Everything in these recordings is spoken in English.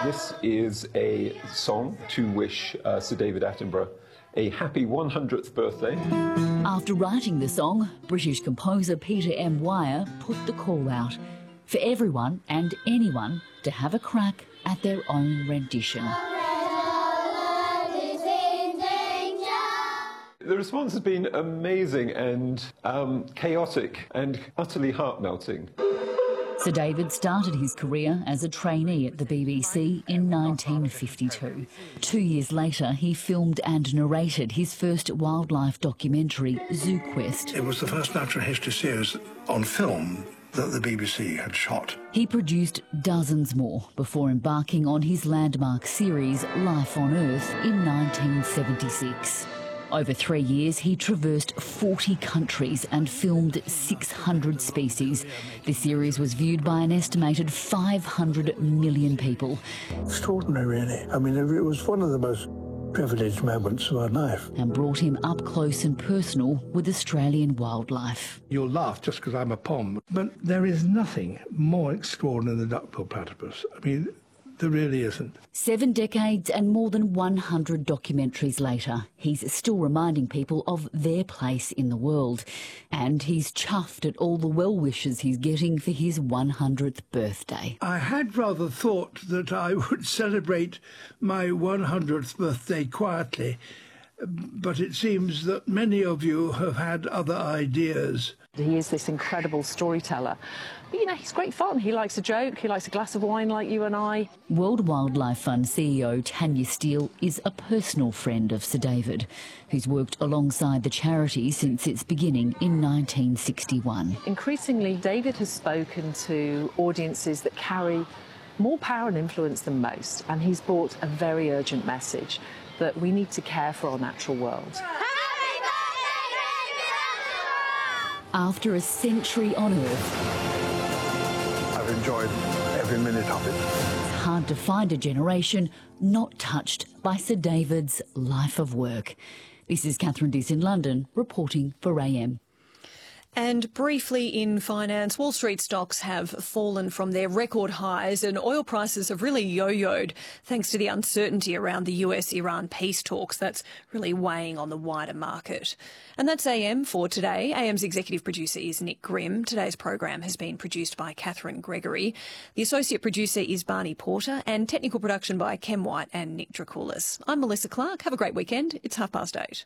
This is a song to wish Sir David Attenborough a happy 100th birthday. After writing the song, British composer Peter M. Wire put the call out for everyone and anyone to have a crack at their own rendition. The response has been amazing and chaotic and utterly heart-melting. Sir David started his career as a trainee at the BBC in 1952. 2 years later, he filmed and narrated his first wildlife documentary, Zoo Quest. It was the first natural history series on film that the BBC had shot. He produced dozens more before embarking on his landmark series, Life on Earth, in 1976. Over 3 years, he traversed 40 countries and filmed 600 species. The series was viewed by an estimated 500 million people. Extraordinary, really. I mean, it was one of the most privileged moments of our life. And brought him up close and personal with Australian wildlife. You'll laugh just because I'm a POM, but there is nothing more extraordinary than the duckbill platypus. I mean, there really isn't. 7 decades and more than 100 documentaries later, he's still reminding people of their place in the world. And he's chuffed at all the well wishes he's getting for his 100th birthday. I had rather thought that I would celebrate my 100th birthday quietly, but it seems that many of you have had other ideas. He is this incredible storyteller. But, you know, he's great fun. He likes a joke. He likes a glass of wine like you and I. World Wildlife Fund CEO Tanya Steele is a personal friend of Sir David, who's worked alongside the charity since its beginning in 1961. Increasingly, David has spoken to audiences that carry more power and influence than most, and he's brought a very urgent message that we need to care for our natural world. After a century on Earth, I've enjoyed every minute of it. it's hard to find a generation not touched by Sir David's life of work. This is Catherine Diss in London, reporting for AM. And briefly in finance, Wall Street stocks have fallen from their record highs and oil prices have really yo-yoed thanks to the uncertainty around the US-Iran peace talks. That's really weighing on the wider market. And that's AM for today. AM's executive producer is Nick Grimm. Today's program has been produced by Catherine Gregory. The associate producer is Barney Porter and technical production by Kem White and Nick Dracoulis. I'm Melissa Clark. Have a great weekend. It's 8:30.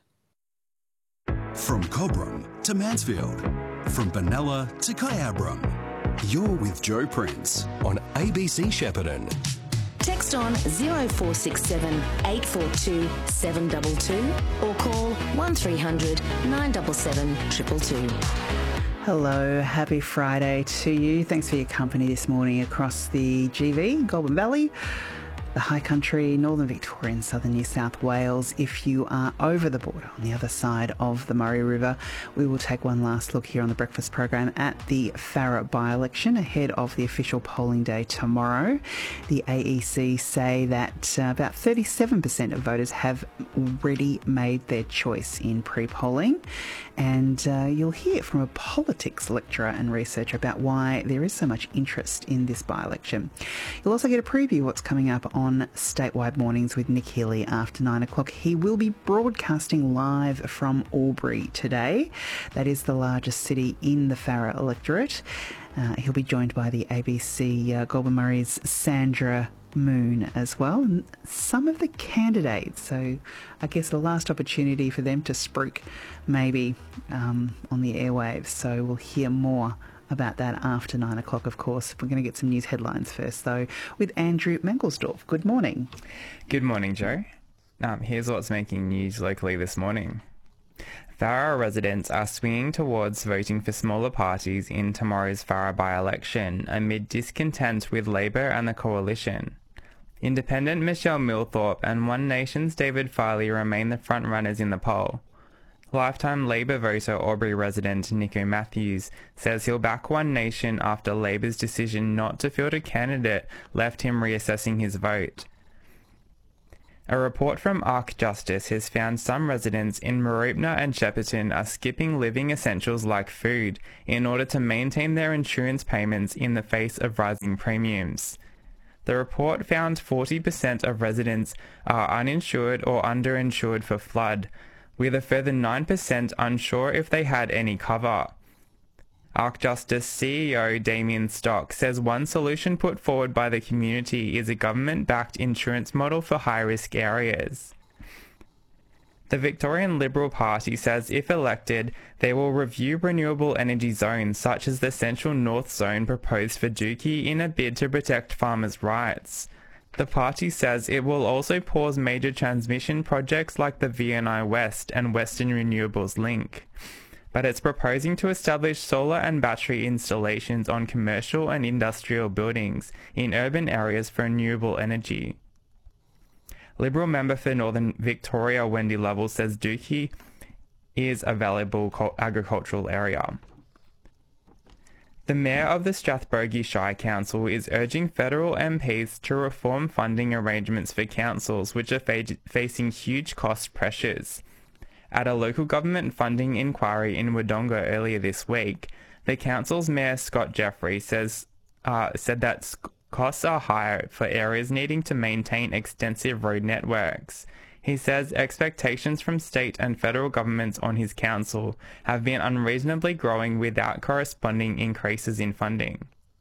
From Cobram to Mansfield, from Benalla to Kyabram, you're with Joe Prince on ABC Shepparton. Text on 0467 842 722 or call 1300 977 222. Hello, happy Friday to you. Thanks for your company this morning across the GV, Goulburn Valley, the High Country, Northern Victoria and Southern New South Wales. If you are over the border on the other side of the Murray River, we will take one last look here on the breakfast program at the Farrer by-election ahead of the official polling day tomorrow. The AEC say that about 37% of voters have already made their choice in pre-polling. And you'll hear from a politics lecturer and researcher about why there is so much interest in this by-election. You'll also get a preview of what's coming up on Statewide Mornings with Nick Healy after 9 o'clock. He will be broadcasting live from Albury today. That is the largest city in the Farrer electorate. He'll be joined by the ABC Goulburn Murray's Sandra Moon as well, and some of the candidates. So I guess the last opportunity for them to spruik maybe on the airwaves. So we'll hear more about that after 9 o'clock, of course. We're going to get some news headlines first, though, with Andrew Mangelsdorf. Good morning. Good morning, Joe. Here's what's making news locally this morning. Farrer residents are swinging towards voting for smaller parties in tomorrow's Farrer by-election amid discontent with Labor and the Coalition. Independent Michelle Millthorpe and One Nation's David Farley remain the front-runners in the poll. Lifetime Labor voter Albury resident Nico Matthews says he'll back One Nation after Labor's decision not to field a candidate left him reassessing his vote. A report from ARC Justice has found some residents in Mooroopna and Shepparton are skipping living essentials like food in order to maintain their insurance payments in the face of rising premiums. The report found 40% of residents are uninsured or underinsured for flood, with a further 9% unsure if they had any cover. Arc Justice CEO Damien Stock says one solution put forward by the community is a government-backed insurance model for high-risk areas. The Victorian Liberal Party says if elected, they will review renewable energy zones such as the Central North Zone proposed for Dookie in a bid to protect farmers' rights. The party says it will also pause major transmission projects like the VNI West and Western Renewables Link. But it's proposing to establish solar and battery installations on commercial and industrial buildings in urban areas for renewable energy. Liberal member for Northern Victoria Wendy Lovell says Dookie is a valuable agricultural area. The Mayor of the Strathbogie Shire Council is urging federal MPs to reform funding arrangements for councils which are facing huge cost pressures. At a local government funding inquiry in Wodonga earlier this week, the council's Mayor Scott Jeffrey said that costs are higher for areas needing to maintain extensive road networks. He says expectations from state and federal governments on his council have been unreasonably growing without corresponding increases in funding.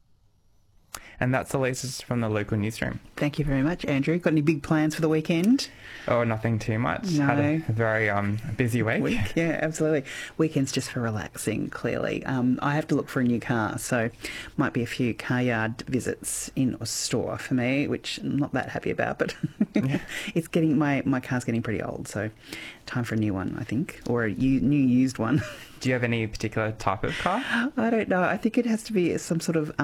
And that's the latest from the local newsroom. Thank you very much, Andrew. Got any big plans for the weekend? Oh, nothing too much. No. Had a very busy week. Yeah, absolutely. Weekends just for relaxing, clearly. I have to look for a new car, so might be a few car yard visits in a store for me, which I'm not that happy about, but it's getting my car's getting pretty old, so time for a new one, I think, or a new used one. Do you have any particular type of car? I don't know. I think it has to be some sort of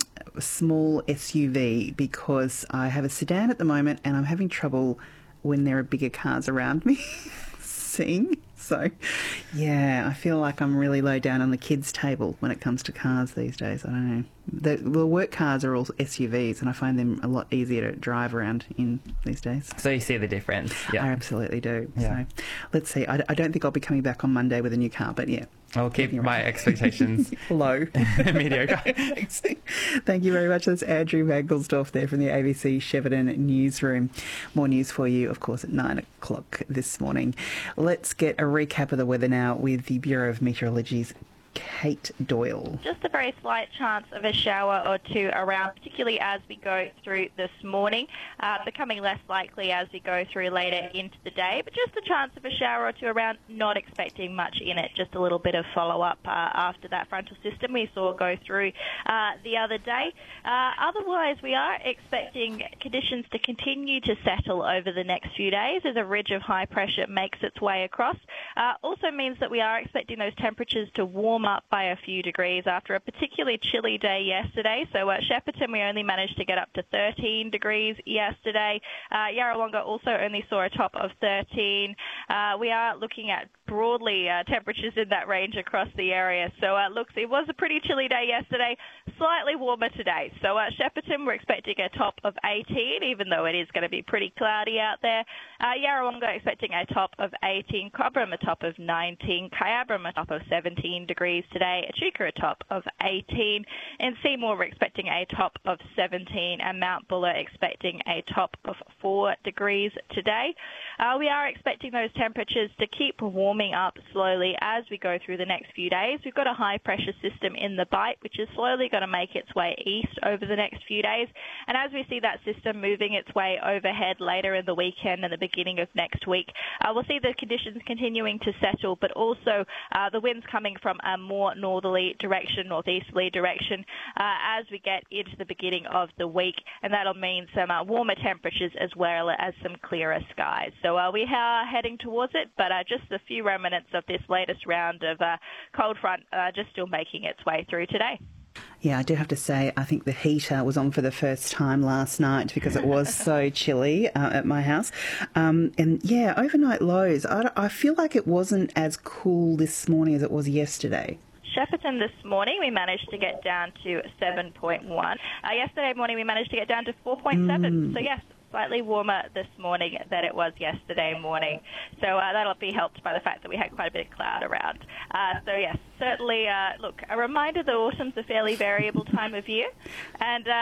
small SUV because I have a sedan at the moment and I'm having trouble when there are bigger cars around me seeing. So, yeah, I feel like I'm really low down on the kids' table when it comes to cars these days. I don't know. The work cars are all SUVs and I find them a lot easier to drive around in these days. So you see the difference? Yeah. I absolutely do. Yeah. So let's see. I don't think I'll be coming back on Monday with a new car, but yeah. I'll keep my expectations low. Mediocre. Thank you very much. That's Andrew Mangelsdorf there from the ABC Shepparton newsroom. More news for you, of course, at 9 o'clock this morning. Let's get a recap of the weather now with the Bureau of Meteorology's Kate Doyle. Just a very slight chance of a shower or two around, particularly as we go through this morning, becoming less likely as we go through later into the day, but just a chance of a shower or two around, not expecting much in it, just a little bit of follow-up after that frontal system we saw go through the other day. Otherwise, we are expecting conditions to continue to settle over the next few days as a ridge of high pressure makes its way across. Also means that we are expecting those temperatures to warm up by a few degrees after a particularly chilly day yesterday. So at Shepparton, we only managed to get up to 13 degrees yesterday. Yarrawonga also only saw a top of 13. We are looking at broadly temperatures in that range across the area. So looks, it was a pretty chilly day yesterday, slightly warmer today. So at Shepparton, we're expecting a top of 18, even though it is going to be pretty cloudy out there. Yarrawonga expecting a top of 18. Cobram a top of 19. Kyabram a top of 17 degrees today. Echuca a top of 18. In Seymour, we're expecting a top of 17. And Mount Buller expecting a top of 4 degrees today. We are expecting those temperatures to keep warming up slowly as we go through the next few days. We've got a high pressure system in the Bight, which is slowly going to make its way east over the next few days. And as we see that system moving its way overhead later in the weekend and the beginning of next week, we'll see the conditions continuing to settle, but also the winds coming from a more northerly direction, northeasterly direction, as we get into the beginning of the week. And that'll mean some warmer temperatures as well as some clearer skies. So we are heading towards it, but just a few remnants of this latest round of cold front just still making its way through today. Yeah, I do have to say, I think the heater was on for the first time last night because it was so chilly at my house. And yeah, overnight lows, I feel like it wasn't as cool this morning as it was yesterday. Shepparton this morning, we managed to get down to 7.1. Yesterday morning, we managed to get down to 4.7. So yes, slightly warmer this morning than it was yesterday morning. So that'll be helped by the fact that we had quite a bit of cloud around. So yes, certainly, look, a reminder that autumn's a fairly variable time of year. And